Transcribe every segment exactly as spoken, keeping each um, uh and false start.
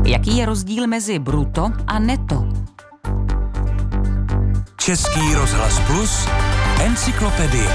Jaký je rozdíl mezi bruto a neto? Český rozhlas Plus, encyklopedie.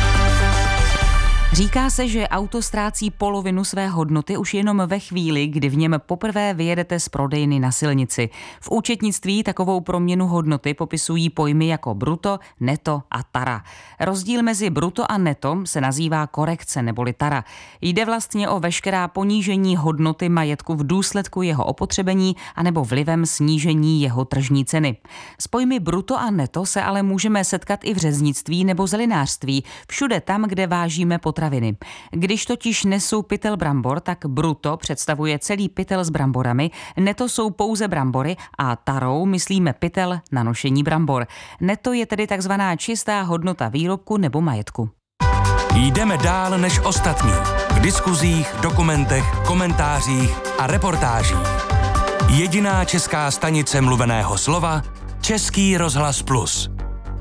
Říká se, že auto ztrácí polovinu své hodnoty už jenom ve chvíli, kdy v něm poprvé vyjedete z prodejny na silnici. V účetnictví takovou proměnu hodnoty popisují pojmy jako bruto, neto a tara. Rozdíl mezi bruto a neto se nazývá korekce neboli tara. Jde vlastně o veškerá ponížení hodnoty majetku v důsledku jeho opotřebení anebo vlivem snížení jeho tržní ceny. S pojmy bruto a neto se ale můžeme setkat i v řeznictví nebo zelinářství, všude tam, kde vážíme potraviny. Když totiž nesu pytel brambor, tak bruto představuje celý pytel s bramborami, neto jsou pouze brambory a tarou myslíme pytel na nošení brambor. Neto je tedy takzvaná čistá hodnota výrobku nebo majetku. Jdeme dál než ostatní. V diskuzích, dokumentech, komentářích a reportážích. Jediná česká stanice mluveného slova, Český rozhlas Plus.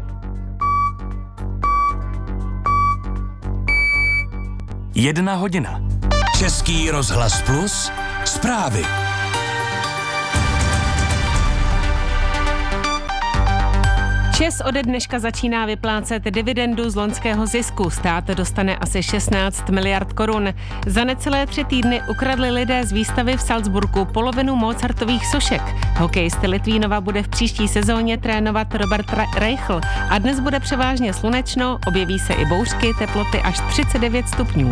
Jedna hodina. Český rozhlas Plus. Zprávy. ČEZ ode dneška začíná vyplácet dividendu z loňského zisku. Stát dostane asi šestnáct miliard korun. Za necelé tři týdny ukradli lidé z výstavy v Salzburgu polovinu Mozartových sošek. Hokejisty Litvínova bude v příští sezóně trénovat Robert Reichl a dnes bude převážně slunečno, objeví se i bouřky, teploty až třicet devět stupňů.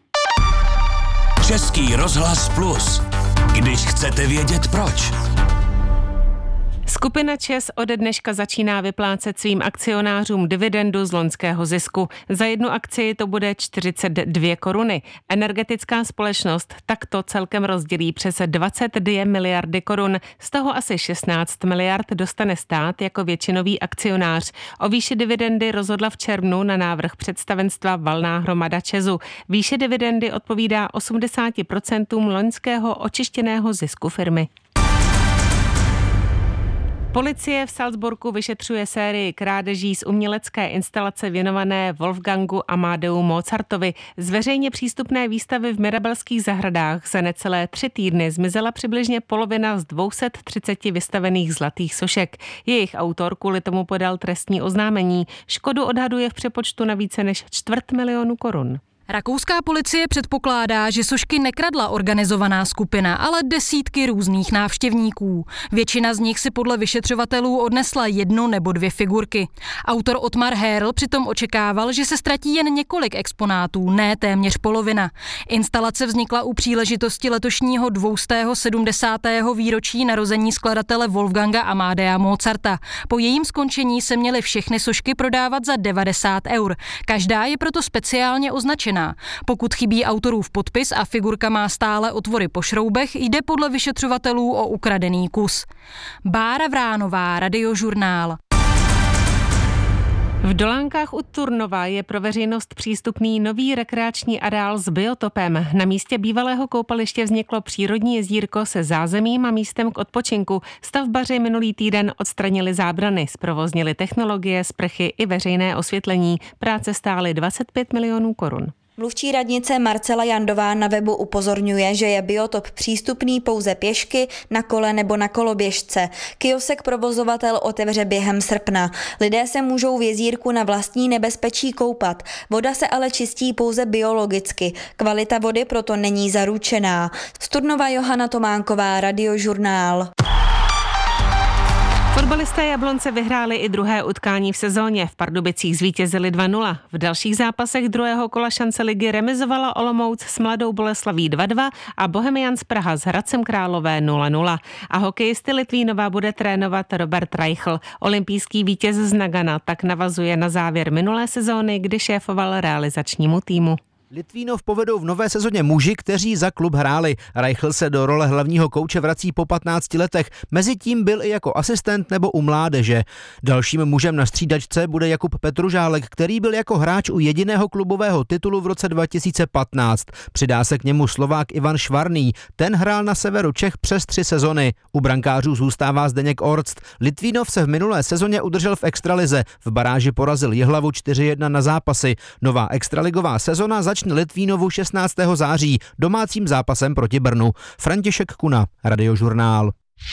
Český rozhlas Plus. Když chcete vědět proč. Skupina ČEZ ode dneška začíná vyplácet svým akcionářům dividendu z loňského zisku. Za jednu akci to bude čtyřicet dvě koruny. Energetická společnost takto celkem rozdělí přes dvacet dvě miliardy korun. Z toho asi šestnáct miliard dostane stát jako většinový akcionář. O výši dividendy rozhodla v červnu na návrh představenstva valná hromada ČEZu. Výše dividendy odpovídá osmdesát procent loňského očištěného zisku firmy. Policie v Salzburgu vyšetřuje sérii krádeží z umělecké instalace věnované Wolfgangu Amadeu Mozartovi. Z veřejně přístupné výstavy v Mirabelských zahradách za necelé tři týdny zmizela přibližně polovina z dvě stě třicet vystavených zlatých sošek. Jejich autor kvůli tomu podal trestní oznámení. Škodu odhaduje v přepočtu na více než čtvrt milionu korun. Rakouská policie předpokládá, že sošky nekradla organizovaná skupina, ale desítky různých návštěvníků. Většina z nich si podle vyšetřovatelů odnesla jednu nebo dvě figurky. Autor Otmar Herl přitom očekával, že se ztratí jen několik exponátů, ne téměř polovina. Instalace vznikla u příležitosti letošního dvoustého sedmdesátého výročí narození skladatele Wolfganga Amadea Mozarta. Po jejím skončení se měly všechny sošky prodávat za devadesát eur. Každá je proto speciálně označená. Pokud chybí autorův podpis a figurka má stále otvory po šroubech, jde podle vyšetřovatelů o ukradený kus. Bára Vránová, Radiožurnál. V Dolánkách u Turnova je pro veřejnost přístupný nový rekreační areál s biotopem. Na místě bývalého koupaliště vzniklo přírodní jezírko se zázemím a místem k odpočinku. Stavbaři minulý týden odstranili zábrany, zprovoznili technologie, sprchy i veřejné osvětlení. Práce stály dvacet pět milionů korun. Mluvčí radnice Marcela Jandová na webu upozorňuje, že je biotop přístupný pouze pěšky, na kole nebo na koloběžce. Kiosek provozovatel otevře během srpna. Lidé se můžou v jezírku na vlastní nebezpečí koupat. Voda se ale čistí pouze biologicky. Kvalita vody proto není zaručená. Z Turnova Johana Tománková, Radiožurnál. Fotbalisté Jablonce vyhráli i druhé utkání v sezóně. V Pardubicích zvítězili dva nula. V dalších zápasech druhého kola šance ligy remizovala Olomouc s Mladou Boleslaví dva dva a Bohemians Praha s Hradcem Králové nula nula. A hokejisty Litvínova bude trénovat Robert Reichl. Olympijský vítěz z Nagana tak navazuje na závěr minulé sezóny, kdy šéfoval realizačnímu týmu. Litvínov povedou v nové sezóně muži, kteří za klub hráli. Reichl se do role hlavního kouče vrací po patnácti letech. Mezitím byl i jako asistent nebo u mládeže. Dalším mužem na střídačce bude Jakub Petružálek, který byl jako hráč u jediného klubového titulu v roce dva tisíce patnáct. Přidá se k němu Slovák Ivan Švarný. Ten hrál na severu Čech přes tři sezony. U brankářů zůstává Zdeněk Orct. Litvínov se v minulé sezóně udržel v extralize. V baráži porazil Jihlavu čtyři jedna na zápasy. Nová extraligová sezona začala začne Litvínovu šestnáctého září domácím zápasem proti Brnu. František Kuna, Radiožurnál.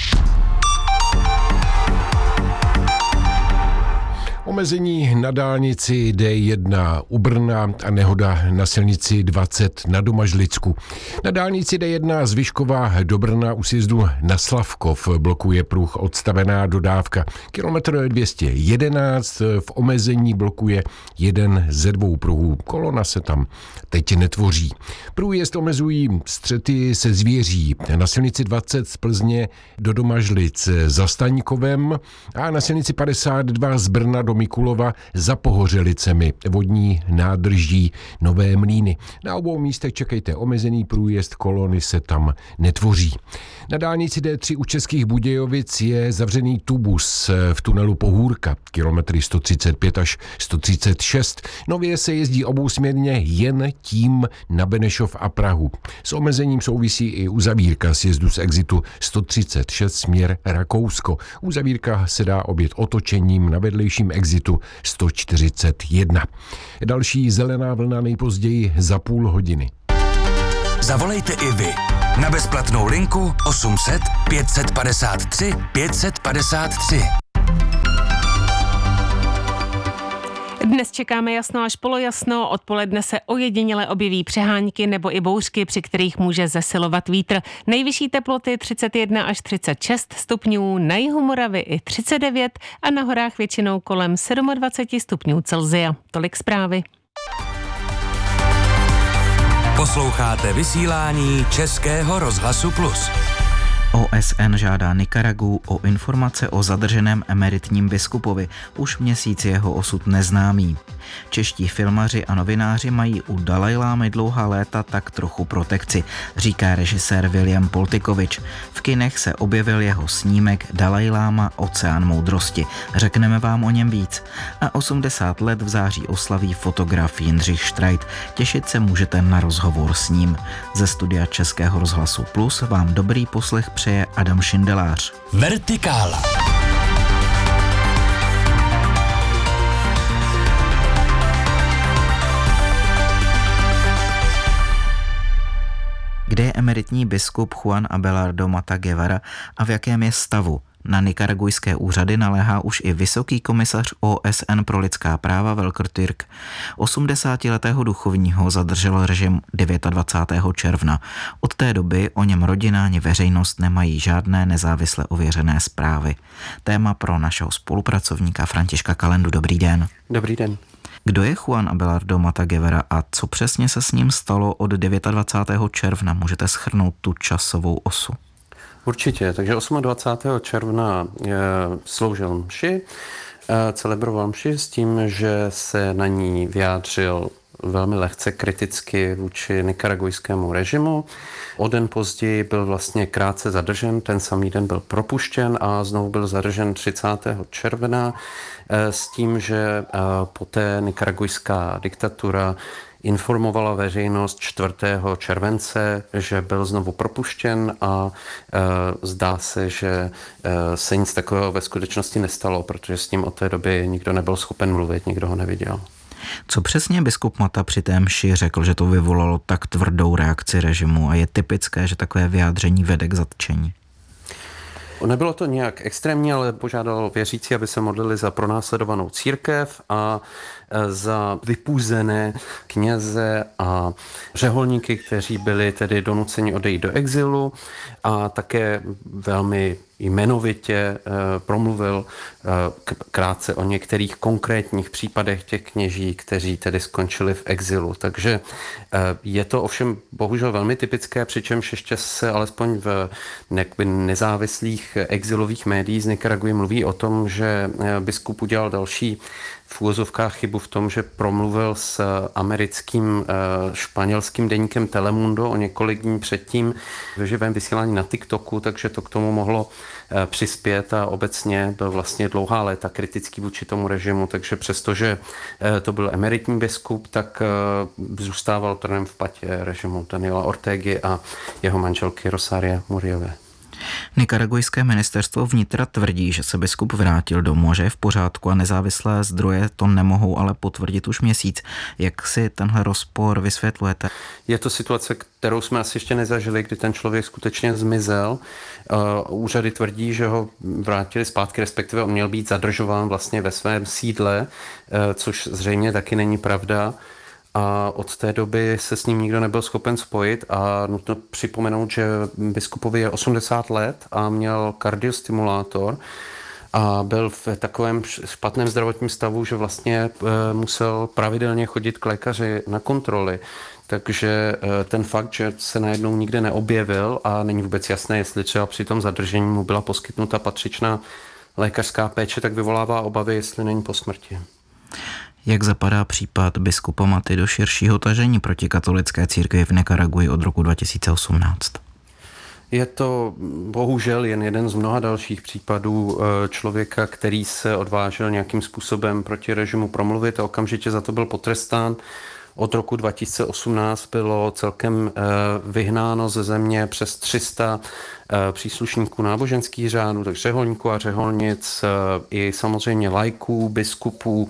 Omezení na dálnici D jedna u Brna a nehoda na silnici dvacet na Domažlicku. Na dálnici D jedna z Vyškova do Brna u sjezdu na Slavkov blokuje pruh odstavená dodávka. Kilometr dvě stě jedenáct v omezení blokuje jeden ze dvou pruhů. Kolona se tam teď netvoří. Průjezd omezují střety se zvěří. Na silnici dvacet z Plzně do Domažlic za Staňkovem a na silnici padesát dva z Brna do Mikulova za Pohořelicemi, vodní nádrží Nové Mlýny. Na obou místech čekejte omezený průjezd, kolony se tam netvoří. Na dálnici D tři u Českých Budějovic je zavřený tubus v tunelu Pohůrka, kilometry sto třicet pět až sto třicet šest. Nově se jezdí obousměrně jen tím na Benešov a Prahu. S omezením souvisí i uzavírka sjezdu z exitu sto třicet šest směr Rakousko. Uzavírka se dá objet otočením na vedlejším exitu sto čtyřicet jedna. Další zelená vlna nejpozději za půl hodiny. Zavolejte i vy na bezplatnou linku osm set pět set padesát tři pět set padesát tři. Dnes čekáme jasno až polojasno, odpoledne se ojediněle objeví přehánky nebo i bouřky, při kterých může zesilovat vítr. Nejvyšší teploty třicet jedna až třicet šest stupňů, na jihu Moravy i třicet devět a na horách většinou kolem dvacet sedm stupňů Celsia. Tolik zprávy. Posloucháte vysílání Českého rozhlasu Plus. O S N žádá Nikaragu o informace o zadrženém emeritním biskupovi, už měsíc jeho osud neznámý. Čeští filmaři a novináři mají u Dalajlámy dlouhá léta tak trochu protekci, říká režisér William Poltikovič. V kinech se objevil jeho snímek Dalajláma Oceán moudrosti. Řekneme vám o něm víc. A osmdesát let v září oslaví fotograf Jindřich Štrajt. Těšit se můžete na rozhovor s ním. Ze studia Českého rozhlasu Plus vám dobrý poslech přeje Adam Šindelář. Vertikála. Kde je emeritní biskup Juan Abelardo Mata Guevara a v jakém je stavu? Na nikaragujské úřady naléhá už i vysoký komisař O S N pro lidská práva Volker Türk. osmdesátiletého duchovního zadržel režim dvacátého devátého června. Od té doby o něm rodina ani veřejnost nemají žádné nezávisle ověřené zprávy. Téma pro našeho spolupracovníka Františka Kalendu. Dobrý den. Dobrý den. Kdo je Juan Abelardo Mata Guevara a co přesně se s ním stalo od dvacátého devátého června? Můžete shrnout tu časovou osu? Určitě, takže dvacátého osmého června sloužil mši, celebroval mši s tím, že se na ní vyjádřil velmi lehce kriticky vůči nikaragujskému režimu. O den později byl vlastně krátce zadržen, ten samý den byl propuštěn a znovu byl zadržen třicátého června s tím, že poté nikaragujská diktatura informovala veřejnost čtvrtého července, že byl znovu propuštěn a e, zdá se, že e, se nic takového ve skutečnosti nestalo, protože s ním od té doby nikdo nebyl schopen mluvit, nikdo ho neviděl. Co přesně biskup Mata při té mši řekl, že to vyvolalo tak tvrdou reakci režimu a je typické, že takové vyjádření vede k zatčení? Nebylo to nějak extrémní, ale požádal věřící, aby se modlili za pronásledovanou církev a za vypůzené kněze a řeholníky, kteří byli tedy donuceni odejít do exilu, a také velmi jmenovitě promluvil krátce o některých konkrétních případech těch kněží, kteří tedy skončili v exilu. Takže je to ovšem bohužel velmi typické, přičemž ještě se alespoň v nezávislých exilových médiích z Nikaraguji mluví o tom, že biskup udělal další v úvozovkách chybu v tom, že promluvil s americkým španělským deníkem Telemundo o několik dní předtím ve živém vysílání na TikToku, takže to k tomu mohlo přispět a obecně byl vlastně dlouhá léta kritický vůči tomu režimu, takže přestože to byl emeritní biskup, tak zůstával trnem v patě režimu Daniela Ortegy a jeho manželky Rosarie Muriové. Nikaragujské ministerstvo vnitra tvrdí, že se biskup vrátil domů a že je v pořádku a nezávislé zdroje to nemohou ale potvrdit už měsíc. Jak si tenhle rozpor vysvětlujete? Je to situace, kterou jsme asi ještě nezažili, kdy ten člověk skutečně zmizel. Úřady tvrdí, že ho vrátili zpátky, respektive on měl být zadržován vlastně ve svém sídle, což zřejmě taky není pravda. A od té doby se s ním nikdo nebyl schopen spojit a nutno připomenout, že biskupovi je osmdesát let a měl kardiostimulátor a byl v takovém špatném zdravotním stavu, že vlastně musel pravidelně chodit k lékaři na kontroly. Takže ten fakt, že se najednou nikde neobjevil a není vůbec jasné, jestli třeba při tom zadržení mu byla poskytnuta patřičná lékařská péče, tak vyvolává obavy, jestli není po smrti. Jak zapadá případ biskupa Maty do širšího tažení proti katolické církvi v Nikaraguji od roku dva tisíce osmnáct? Je to bohužel jen jeden z mnoha dalších případů člověka, který se odvážil nějakým způsobem proti režimu promluvit a okamžitě za to byl potrestán. Od roku dva tisíce osmnáct bylo celkem vyhnáno ze země přes tři sta příslušníků náboženských řádů, takže řeholníků a řeholnic, i samozřejmě laiků, biskupů,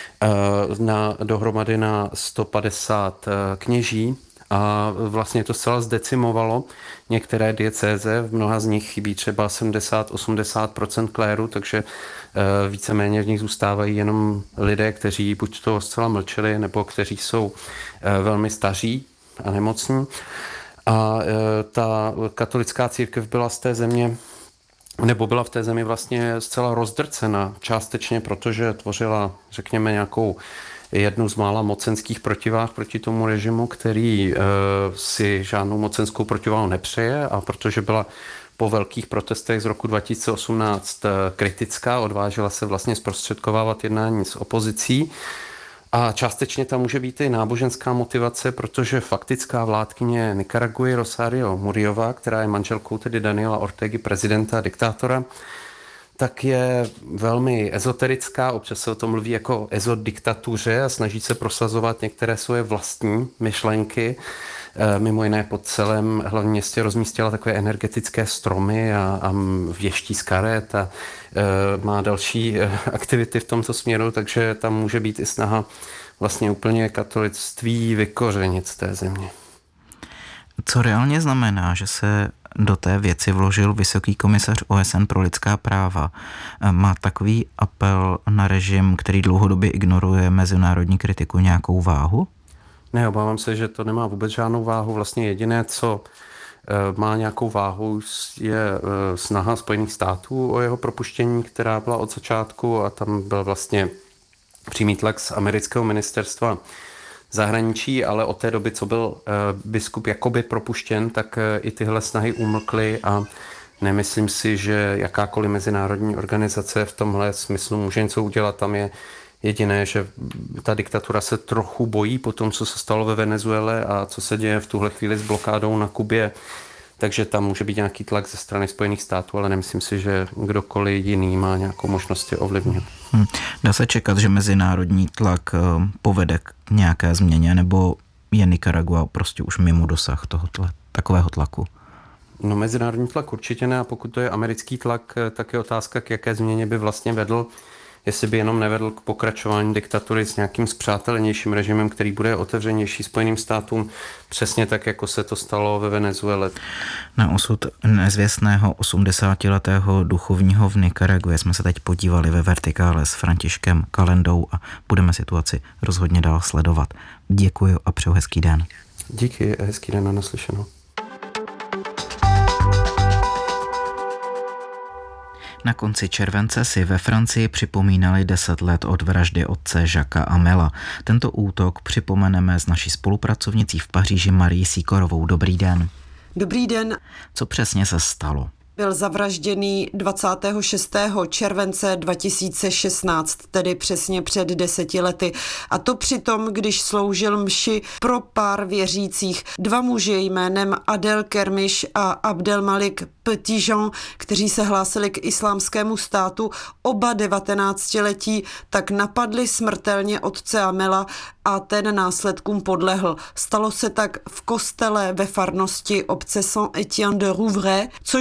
na, dohromady na sto padesát kněží a vlastně to zcela zdecimovalo některé diecéze, v mnoha z nich chybí třeba sedmdesát až osmdesát procent kléru, takže víceméně v nich zůstávají jenom lidé, kteří buď to zcela mlčeli, nebo kteří jsou velmi staří a nemocní. A ta katolická církev byla z té země nebo byla v té zemi vlastně zcela rozdrcena, částečně protože tvořila, řekněme, nějakou jednu z mála mocenských protiváh proti tomu režimu, který e, si žádnou mocenskou protiváhu nepřeje a protože byla po velkých protestech z roku dva tisíce osmnáct kritická, odvážila se vlastně zprostředkovávat jednání s opozicí. A částečně tam může být i náboženská motivace, protože faktická vládkyně Nikaraguji Rosario Muriová, která je manželkou tedy Daniela Ortegy, prezidenta a diktátora, tak je velmi ezoterická, občas se o tom mluví jako ezodiktatuře a snaží se prosazovat některé svoje vlastní myšlenky. Mimo jiné pod celém hlavním městě rozmístila takové energetické stromy a, a věští z karet a e, má další aktivity v tomto směru, takže tam může být i snaha vlastně úplně katolictví vykořenit z té země. Co reálně znamená, že se do té věci vložil vysoký komisař O S N pro lidská práva? Má takový apel na režim, který dlouhodobě ignoruje mezinárodní kritiku, nějakou váhu? Ne, obávám se, že to nemá vůbec žádnou váhu. Vlastně jediné, co má nějakou váhu, je snaha Spojených států o jeho propuštění, která byla od začátku a tam byl vlastně přímý tlak z amerického ministerstva zahraničí, ale od té doby, co byl biskup jakoby propuštěn, tak i tyhle snahy umlkly a nemyslím si, že jakákoliv mezinárodní organizace v tomhle smyslu může něco udělat. Tam je jediné, že ta diktatura se trochu bojí po tom, co se stalo ve Venezuele a co se děje v tuhle chvíli s blokádou na Kubě. Takže tam může být nějaký tlak ze strany Spojených států, ale nemyslím si, že kdokoliv jiný má nějakou možnost je ovlivnit. Hmm. Dá se čekat, že mezinárodní tlak povede k nějaké změně, nebo je Nikaragua prostě už mimo dosah tohoto, takového tlaku? No mezinárodní tlak určitě ne a pokud to je americký tlak, tak je otázka, k jaké změně by vlastně vedl, jestli by jenom nevedl k pokračování diktatury s nějakým spřátelenějším režimem, který bude otevřenější Spojeným státům, přesně tak, jako se to stalo ve Venezuele. Na osud nezvěstného osmdesátiletého duchovního v Nikaraguji jsme se teď podívali ve Vertikále s Františkem Kalendou a budeme situaci rozhodně dál sledovat. Děkuji a přeju hezký den. Díky, hezký den a naslyšenou. Na konci července si ve Francii připomínali deset let od vraždy otce Jacquesa Amela. Tento útok připomeneme s naší spolupracovnicí v Paříži Marii Sikorovou. Dobrý den. Dobrý den. Co přesně se stalo? Byl zavražděný dvacátého šestého července dva tisíce šestnáct, tedy přesně před deseti lety. A to přitom, když sloužil mši pro pár věřících. Dva muži jménem Adel Kermiš a Abdelmalik Petitjean, kteří se hlásili k islámskému státu, oba devatenáctiletí, tak napadli smrtelně otce Amela a ten následkům podlehl. Stalo se tak v kostele ve farnosti obce Saint-Étienne de Rouvray, což je jihozápadní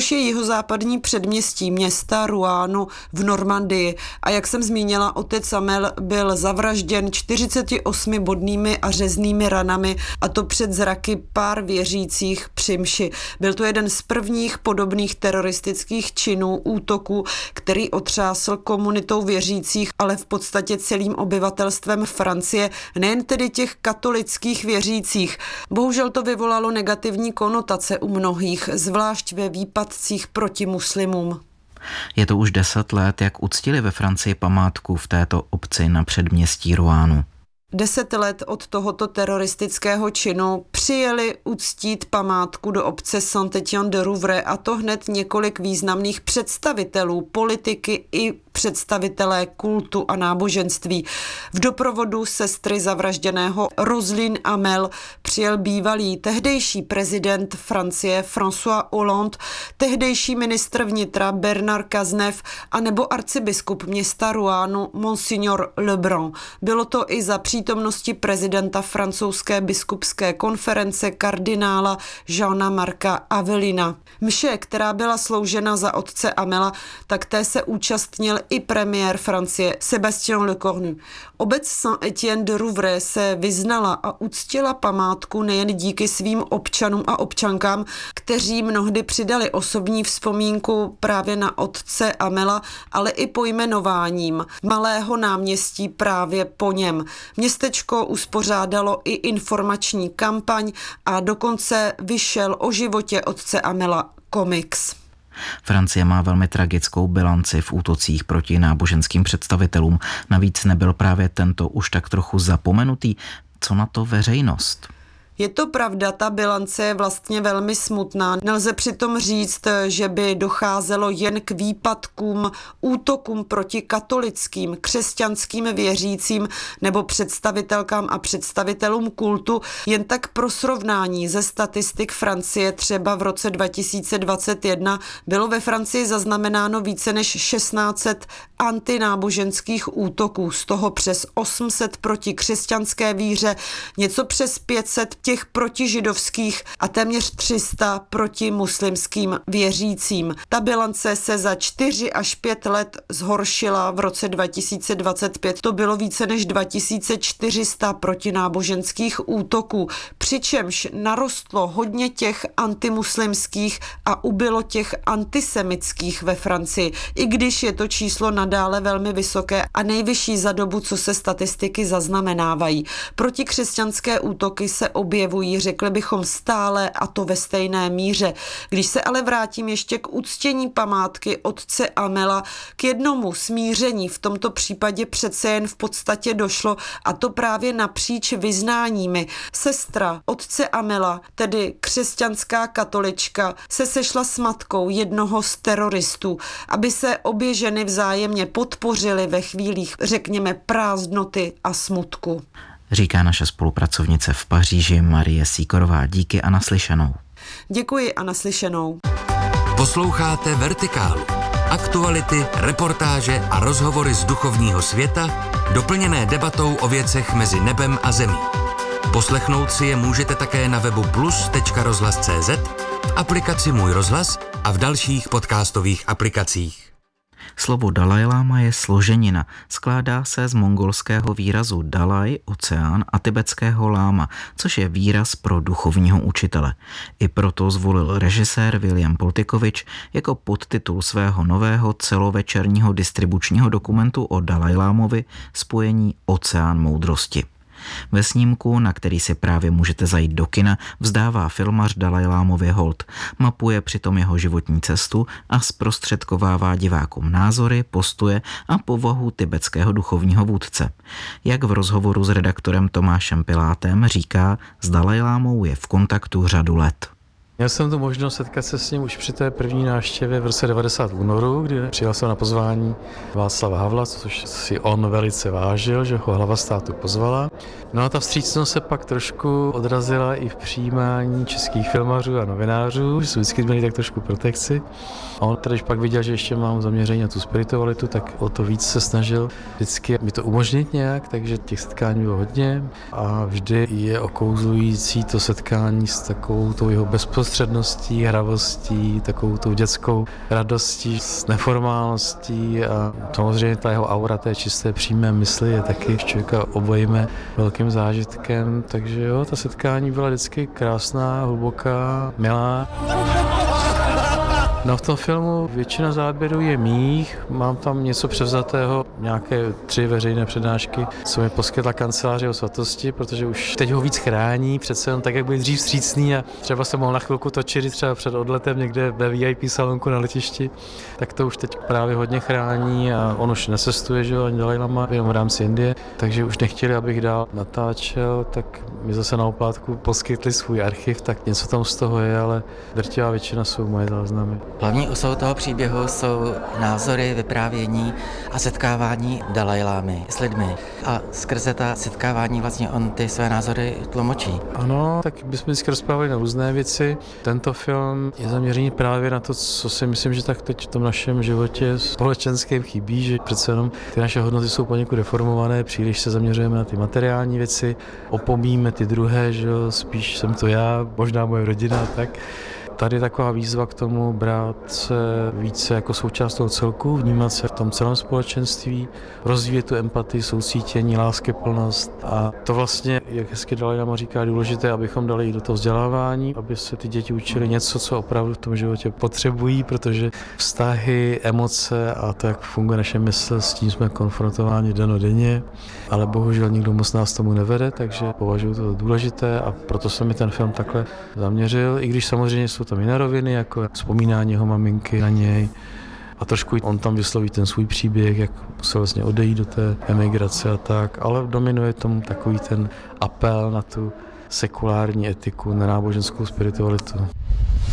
severozápadní předměstí města Rouen v Normandii. A jak jsem zmínila, otec Amel byl zavražděn čtyřiceti osmi bodnými a řeznými ranami, a to před zraky pár věřících při mši. Byl to jeden z prvních podobných teroristických činů, útoků, který otřásl komunitou věřících, ale v podstatě celým obyvatelstvem Francie, nejen tedy těch katolických věřících. Bohužel to vyvolalo negativní konotace u mnohých, zvlášť ve výpadcích proti muslimům. Je to už deset let, jak uctili ve Francii památku v této obci na předměstí Rouen. Deset let od tohoto teroristického činu přijeli uctít památku do obce Saint-Étienne-de-Rouvray, a to hned několik významných představitelů politiky i představitelé kultu a náboženství. V doprovodu sestry zavražděného Roselyne Amel přijel bývalý tehdejší prezident Francie François Hollande, tehdejší ministr vnitra Bernard Cazeneuve a nebo arcibiskup města Rouen Monsignor Lebrun. Bylo to i za přítomnosti prezidenta francouzské biskupské konference kardinála Jeana Marca Avelina. Mše, která byla sloužena za otce Amela, tak té se účastnil i premiér Francie Sébastien Lecornu. Obec Saint-Étienne-de-Rouvray se vyznala a uctila památku nejen díky svým občanům a občankám, kteří mnohdy přidali osobní vzpomínku právě na otce Amela, ale i pojmenováním malého náměstí právě po něm. Městečko uspořádalo i informační kampaň a dokonce vyšel o životě otce Amela komiks. Francie má velmi tragickou bilanci v útocích proti náboženským představitelům. Navíc nebyl právě tento už tak trochu zapomenutý. Co na to veřejnost? Je to pravda, ta bilance je vlastně velmi smutná. Nelze přitom říct, že by docházelo jen k výpadkům, útokům proti katolickým, křesťanským věřícím nebo představitelkám a představitelům kultu. Jen tak pro srovnání ze statistik Francie třeba v roce dva tisíce dvacet jedna bylo ve Francii zaznamenáno více než šestnáct set antináboženských útoků, z toho přes osm set proti křesťanské víře, něco přes pět set těch protižidovských a téměř tři sta proti muslimským věřícím. Ta bilance se za čtyři až pět let zhoršila. V roce dva tisíce dvacet pět to bylo více než dva tisíce čtyři sta protináboženských útoků, přičemž narostlo hodně těch antimuslimských a ubylo těch antisemitských ve Francii, i když je to číslo nadále velmi vysoké a nejvyšší za dobu, co se statistiky zaznamenávají. Protikřesťanské útoky se objevují, řekli bychom stále, a to ve stejné míře. Když se ale vrátím ještě k uctění památky otce Amela, k jednomu smíření v tomto případě přece jen v podstatě došlo, a to právě napříč vyznáními. Sestra otce Amela, tedy křesťanská katolička, se sešla s matkou jednoho z teroristů, aby se obě ženy vzájemně podpořily ve chvílích, řekněme, prázdnoty a smutku. Říká naše spolupracovnice v Paříži Marie Sýkorová. Díky a naslyšenou. Děkuji a naslyšenou. Posloucháte Vertikálu. Aktuality, reportáže a rozhovory z duchovního světa, doplněné debatou o věcech mezi nebem a zemí. Poslechnout si je můžete také na webu plus tečka rozhlas tečka cé zet, v aplikaci Můj rozhlas a v dalších podcastových aplikacích. Slovo Dalajláma je složenina. Skládá se z mongolského výrazu Dalaj, oceán, a tibetského láma, což je výraz pro duchovního učitele. I proto zvolil režisér William Poltikovič jako podtitul svého nového celovečerního distribučního dokumentu o Dalajlámovi spojení Oceán moudrosti. Ve snímku, na který si právě můžete zajít do kina, vzdává filmař Dalajlámově hold. Mapuje přitom jeho životní cestu a zprostředkovává divákům názory, postoje a povahu tibetského duchovního vůdce. Jak v rozhovoru s redaktorem Tomášem Pilátem říká, s Dalajlámou je v kontaktu řadu let. Měl jsem tu možnost setkat se s ním už při té první návštěvě v roce devadesát v únoru, kdy přijal jsem na pozvání Václava Havla, což si on velice vážil, že ho hlava státu pozvala. No a ta vstřícnost se pak trošku odrazila i v přijímání českých filmařů a novinářů, že jsou vždycky měli tak trošku protekci. A on tady pak viděl, že ještě mám zaměření na tu spiritualitu, tak o to víc se snažil vždycky mi to umožnit nějak, takže těch setkání bylo hodně a vždy je okouzlující to setkání s takovou tou jeho bezprostřední neprostředností, hravostí, takovou tou dětskou radostí, s neformálností a samozřejmě ta jeho aura té čisté přímé mysli je taky člověka obojíme velkým zážitkem, takže jo, ta setkání byla vždycky krásná, hluboká, milá. No v tom filmu většina záběrů je mých, mám tam něco převzatého, nějaké tři veřejné přednášky, co mi poskytla kanceláře o svatosti, protože už teď ho víc chrání, přece jen tak, jak byl dřív vstřícný a třeba se mohl na chvilku točit třeba před odletem někde ve V I P salonku na letišti, tak to už teď právě hodně chrání a on už necestuje, že jo, ani Dalaj Lama, jenom v rámci Indie, takže už nechtěli, abych dál natáčel, tak mi zase na oplátku poskytli svůj archiv, tak něco tam z toho je, ale drtivá většina jsou moje záznamy. Hlavní osou toho příběhu jsou názory, vyprávění a setkávání Dalajlámy s lidmi. A skrze ta setkávání vlastně on ty své názory tlumočí. Ano, tak bychom vždycky rozprávali na různé věci. Tento film je zaměřený právě na to, co si myslím, že tak teď v tom našem životě společenském chybí, že přece jenom ty naše hodnoty jsou poněkud deformované, příliš se zaměřujeme na ty materiální věci, opomíme ty druhé, že jo, spíš jsem to já, možná moje rodina, tak. Tady je taková výzva k tomu brát se více jako součást toho celku, vnímat se v tom celém společenství, rozvíjet tu empatii, soucítění, láskyplnost a to vlastně, jak hezky Dalaj Lama říká, důležité, abychom dali i do toho vzdělávání, aby se ty děti učili něco, co opravdu v tom životě potřebují, protože vztahy, emoce a to, jak funguje naše mysl, s tím jsme konfrontováni dennodenně, ale bohužel nikdo moc nás tomu nevede, takže považuji to za důležité a proto jsem mi ten film takhle zaměřil, i když samozřejmě jsou tam jiné roviny, jako vzpomínání jeho maminky na něj a trošku on tam vysloví ten svůj příběh, jak musel vlastně odejít do té emigrace a tak, ale dominuje tomu takový ten apel na tu sekulární etiku, na náboženskou spiritualitu.